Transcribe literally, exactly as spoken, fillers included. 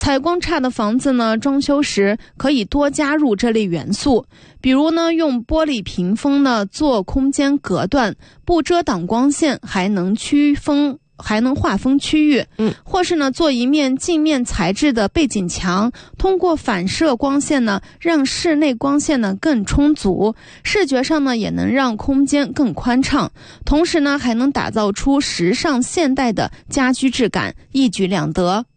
采光差的房子呢，装修时可以多加入这类元素，比如呢，用玻璃屏风呢做空间隔断，不遮挡光线，还能区分。还能划分区域， 嗯， 或是呢做一面镜面材质的背景墙，通过反射光线呢，让室内光线呢更充足，视觉上呢也能让空间更宽敞，同时呢还能打造出时尚现代的家居质感，一举两得。